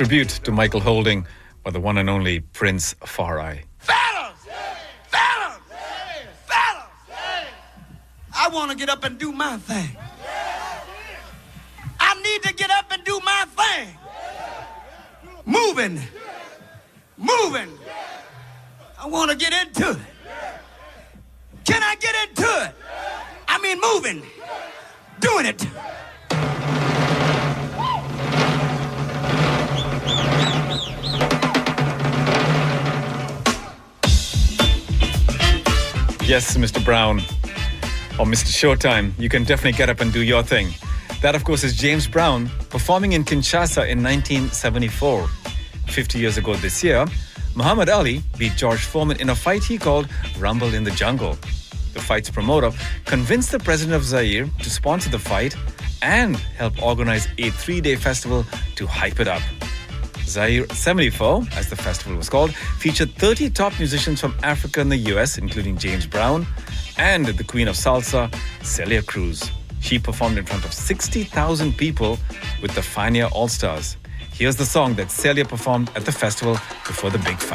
tribute to Michael Holding by the one and only Prince Farai. Fellas! Fellas! Fellas! I want to get up and do my thing. I need to get up and do my thing. Moving. I want to get into it. Can I get into it? I mean, moving. Doing it. Yes, Mr. Brown or Mr. Showtime, you can definitely get up and do your thing. That, of course, is James Brown performing in Kinshasa in 1974. 50 years ago this year, Muhammad Ali beat George Foreman in a fight he called Rumble in the Jungle. The fight's promoter convinced the president of Zaire to sponsor the fight and help organize a 3-day festival to hype it up. Zaire 74, as the festival was called, featured 30 top musicians from Africa and the US, including James Brown and the Queen of Salsa, Celia Cruz. She performed in front of 60,000 people with the Fania All-Stars. Here's the song that Celia performed at the festival before the big fight.